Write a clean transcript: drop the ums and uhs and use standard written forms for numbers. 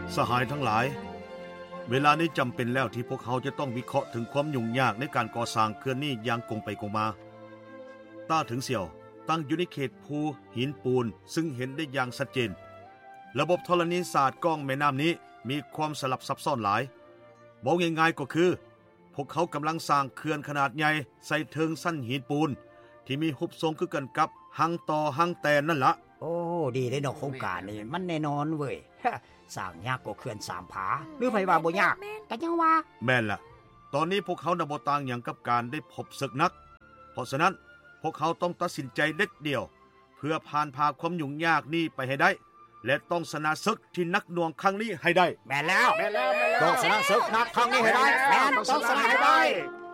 สหายทั้งหลายเวลานี้จำเป็นแล้วที่พวกเขาจะต้องวิเคราะห์ถึงความยุ่งยากในการก่อสร้างเขื่อนนี้อย่างกงไปกงมาต้าถึงเสี่ยวตั้งอยู่ในเขตภูหินปูนซึ่งเห็นได้อย่างชัดเจนระบบธรณีศาสตร์ก้องแม่น้ำนี้มีความสลับซับซ้อนหลายบอกง่ายๆก็คือพวกเขากำลังสร้างเขื่อนขนาดใหญ่ใส่เทิงสั้นหินปูนที่มีรูปทรงคือกันกับหังต่อหังแตนนั่นละโอ้ดีเลยเนาะโครงการนี่มันแน่นอนเว้ยสร้างยากกว่าเขื่อนสามผาหรือไผว่าบ่ยากก็ยังว่าแม่นล่ะตอนนี้พวกเขาบ่ต่างหยังกับการได้พบศึกนักเพราะฉะนั้นพวกเขาต้องตัดสินใจเด็ดเดี่ยวเพื่อผ่านพาความยุ่งยากนี้ไปให้ได้และต้องชนะศึกที่นักหน่วงครั้งนี้ให้ได้แม่นแล้วต้องชนะศึกนักครั้งนี้ให้ได้แม่นต้องชนะให้ได้